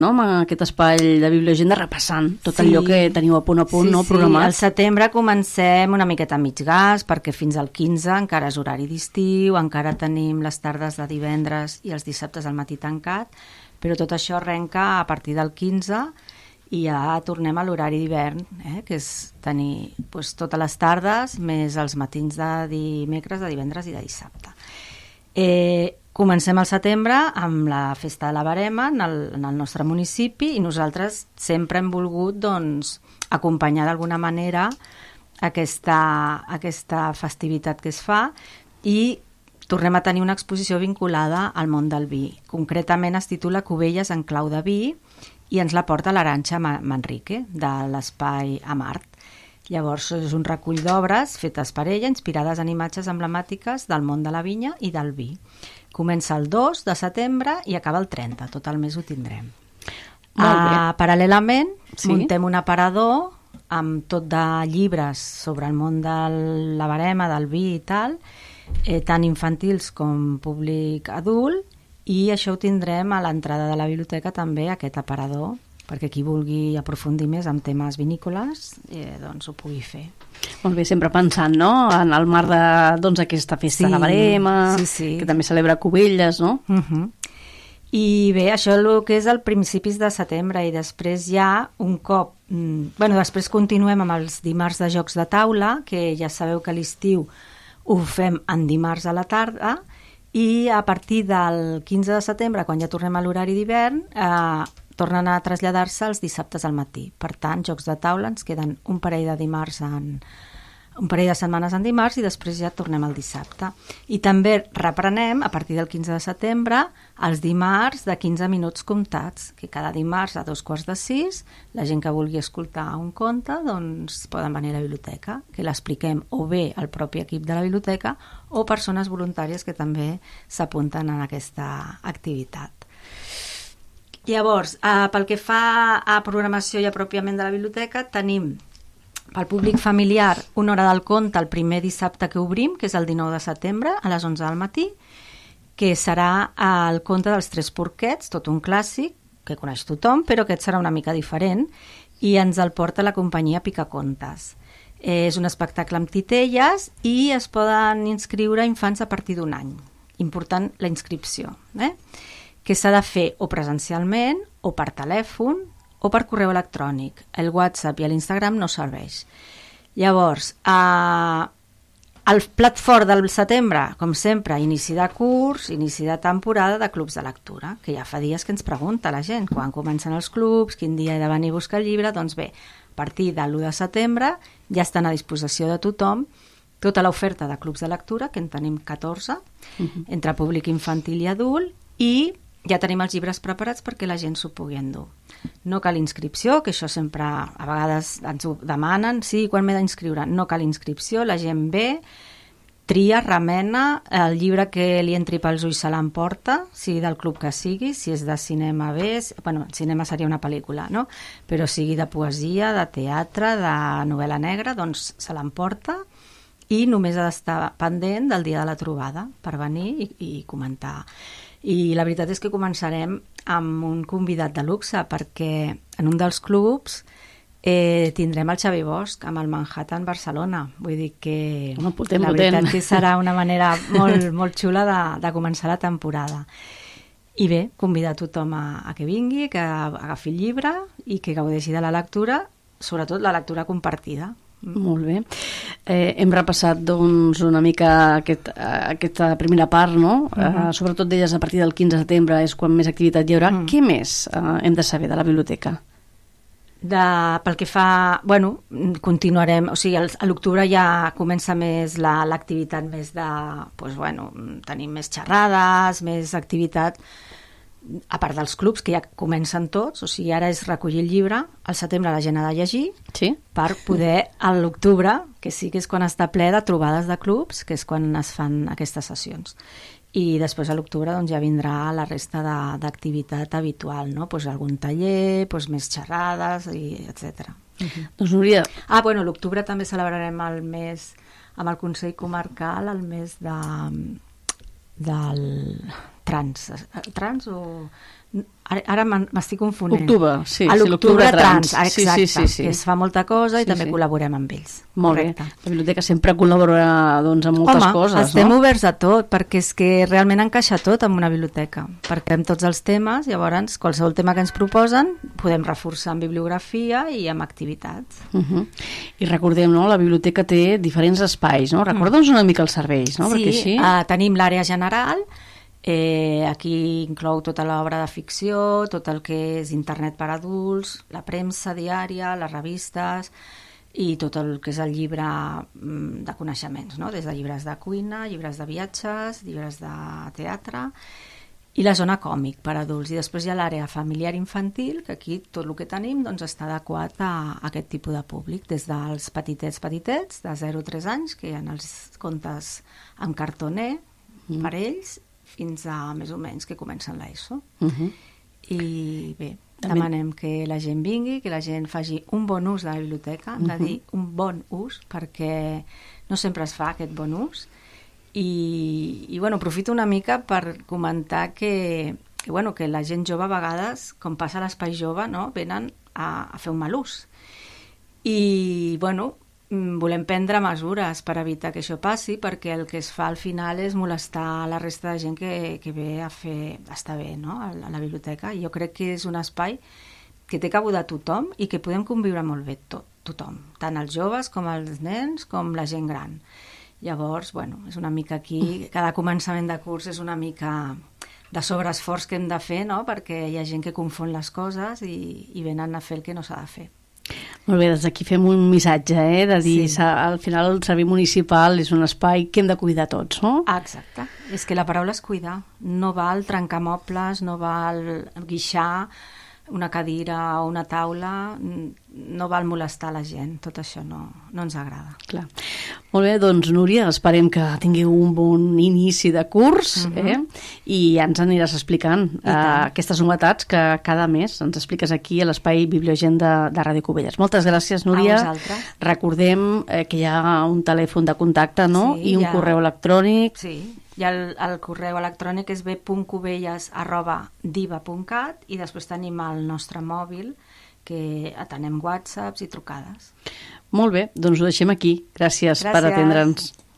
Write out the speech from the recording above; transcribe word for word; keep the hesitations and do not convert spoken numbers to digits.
no? Amb aquest espai de Bibliogenda repassant tot Sí. allò que teniu a punt a punt, Sí, no? sí. Programat. Al setembre comencem una miqueta a mig gas, perquè fins al quinze encara és horari d'estiu, encara tenim les tardes de divendres i els dissabtes al matí tancat, però tot això arrenca a partir del quinze i ja tornem a l'horari d'hivern, eh? Que és tenir pues, totes les tardes més els matins de dimecres, de divendres i de dissabte. Eh, comencem al setembre amb la festa de la Verema en el, en el nostre municipi i nosaltres sempre hem volgut doncs, acompanyar d'alguna manera aquesta, aquesta festivitat que es fa i tornem a tenir una exposició vinculada al món del vi. Concretament es titula Cubelles en clau de vi i ens la porta l'Arantxa Manrique de l'Espai Amart. Llavors és un recull d'obres fetes per ella, inspirades en imatges emblemàtiques del món de la vinya i del vi. Comença el dos de setembre i acaba el trenta, tot el mes ho tindrem. Molt bé. Uh, paral·lelament, Sí. muntem un aparador amb tot de llibres sobre el món de la Verema, del vi i tal, eh, tant infantils com públic adult, i això ho tindrem a l'entrada de la biblioteca també, aquest aparador, perquè qui vulgui aprofundir més en temes vinícoles eh, doncs ho pugui fer. Molt bé, sempre pensant, no?, en el marc de, doncs, aquesta festa Sí, de la Verema, sí, sí. que també celebra Cubelles, no? Uh -huh. I bé, això és el que és el principis de setembre i després ja un cop... Mm, bueno, després continuem amb els dimarts de jocs de taula, que ja sabeu que a l'estiu ho fem en dimarts a la tarda, i a partir del quinze de setembre, quan ja tornem a l'horari d'hivern, eh, tornen a traslladar-se els dissabtes al matí. Per tant, jocs de taula ens queden un parell de dimarts en... un parell de setmanes en dimarts i després ja tornem al dissabte. I també reprenem, a partir del quinze de setembre, els dimarts de quinze minuts comptats, que cada dimarts a dos quarts de sis, la gent que vulgui escoltar un conte, doncs poden venir a la biblioteca, que l'expliquem o bé al propi equip de la biblioteca o persones voluntàries que també s'apunten en aquesta activitat. Llavors, eh, pel que fa a programació ja pròpiament de la biblioteca, tenim pel públic familiar una hora del conte el primer dissabte que obrim, que és el dinou de setembre, a les onze del matí, que serà el conte dels Tres Porquets, tot un clàssic que coneix tothom, però aquest serà una mica diferent, i ens el porta la companyia Picacontes. Eh, és un espectacle amb titelles i es poden inscriure infants a partir d'un any. Important la inscripció, eh? que s'ha de fer o presencialment o per telèfon o per correu electrònic. El WhatsApp i l'Instagram no serveix. Llavors, eh, el plat fort del setembre, com sempre, inici de curs, inici de temporada de clubs de lectura, que ja fa dies que ens pregunta la gent quan comencen els clubs, quin dia he de venir a buscar el llibre. Doncs bé, a partir de l'u de setembre ja estan a disposició de tothom tota l'oferta de clubs de lectura, que en tenim catorze, uh-huh. entre públic infantil i adult, i ja tenim els llibres preparats perquè la gent s'ho pugui endur. No cal inscripció, que això sempre a vegades ens ho demanen, sí, quan m'he d'inscriure? No cal inscripció, la gent ve, tria, remena, el llibre que li entri pels ulls se l'emporta, sigui del club que sigui, si és de cinema bé, bueno, el cinema seria una pel·lícula, no? Però sigui de poesia, de teatre, de novel·la negra, doncs se l'emporta i només ha d'estar pendent del dia de la trobada per venir i, i comentar. I la veritat és que començarem amb un convidat de luxe, perquè en un dels clubs eh, tindrem el Xavi Bosch amb el Manhattan Barcelona. Vull dir que Home, potent, la veritat potent. que serà una manera molt, molt xula de, de començar la temporada. I bé, convidar tothom a, a que vingui, que agafi el llibre i que gaudeixi de la lectura, sobretot la lectura compartida. Molt bé. Eh, hem repassat doncs, una mica aquest, aquesta primera part, no? Uh-huh. Eh, sobretot d'elles a partir del quinze de setembre és quan més activitat hi haurà. Uh-huh. Què més eh, hem de saber de la biblioteca? De, pel que fa... Bueno, continuarem... O sigui, el, a l'octubre ja comença més la, l'activitat més de... Doncs, bueno, tenim més xerrades, més activitat... a part dels clubs, que ja comencen tots, o sigui, ara és recollir el llibre, al setembre la gent ha de llegir, sí? per poder, a l'octubre, que sí que és quan està ple de trobades de clubs, que és quan es fan aquestes sessions. I després a l'octubre doncs, ja vindrà la resta de, d'activitat habitual, no? Pues algun taller, pues més xerrades, i etcètera. Uh-huh. Doncs Núria... Ah, bueno, a l'octubre també celebrarem el mes, amb el Consell Comarcal, el mes de... del... trans, trans o Ara, ara m'estic confonent. Octubre, sí. A l'Octubre sí, Trans, exacte, sí, sí, sí, sí. que es fa molta cosa i sí, també sí. col·laborem amb ells. Molt Correcte. bé. La biblioteca sempre col·laborarà doncs, amb moltes Home, coses, estem no? oberts a tot, perquè és que realment encaixa tot en una biblioteca, perquè amb tots els temes, llavors, qualsevol tema que ens proposen, podem reforçar amb bibliografia i amb activitats. Uh -huh. I recordem, no?, la biblioteca té diferents espais, no? Recorda'ns una mica els serveis, no? Sí, Perquè així... uh, tenim l'àrea general. Eh, aquí inclou tota l'obra de ficció, tot el que és internet per adults, la premsa diària, les revistes i tot el que és el llibre de coneixements, no? Des de llibres de cuina, llibres de viatges, llibres de teatre i la zona còmic per adults. I després hi ha l'àrea familiar infantil, que aquí tot el que tenim doncs, està adequat a, a aquest tipus de públic, des dels petitets petitets, de zero a tres anys, que hi ha els contes en cartoner mm. per ells, fins a més o menys que comencen l'ESO. Uh -huh. I bé, demanem que la gent vingui, que la gent faci un bon ús de la biblioteca, hem de dir un bon ús, perquè no sempre es fa aquest bon ús. I, i bueno, aprofito una mica per comentar que, que, bueno, que la gent jove a vegades, com passa a l'Espai Jove, no, venen a, a fer un mal ús. I, bueno, volem prendre mesures per evitar que això passi, perquè el que es fa al final és molestar la resta de gent que, que ve a fer, a estar bé, no?, a la, a la biblioteca. I jo crec que és un espai que té cabuda a tothom i que podem conviure molt bé tot, tothom, tant els joves com els nens com la gent gran. Llavors, bueno, és una mica aquí, cada començament de curs és una mica de sobreesforç que hem de fer, no?, perquè hi ha gent que confon les coses i, i venen a fer el que no s'ha de fer. Molt bé, des d'aquí fem un missatge, eh, de dir, sí. al final el servei municipal és un espai que hem de cuidar tots, no? Ah, exacte. És que la paraula és cuidar. No val trencar mobles, no val guixar una cadira o una taula, no val molestar la gent. Tot això no, no ens agrada. Clar. Molt bé, doncs, Núria, esperem que tingueu un bon inici de curs, uh-huh. eh? I ja ens aniràs explicant uh, aquestes novetats que cada mes ens expliques aquí a l'espai Bibliogent de, de Ràdio Cubelles. Moltes gràcies, Núria. A vosaltres. Recordem eh, que hi ha un telèfon de contacte, no? Sí, I un ha... correu electrònic. Sí, i el, el correu electrònic és b punt cubelles arroba diva punt cat i després tenim el nostre mòbil, que atenem whatsapps i trucades. Molt bé, doncs ho deixem aquí. Gràcies, Gràcies. per atendre'ns.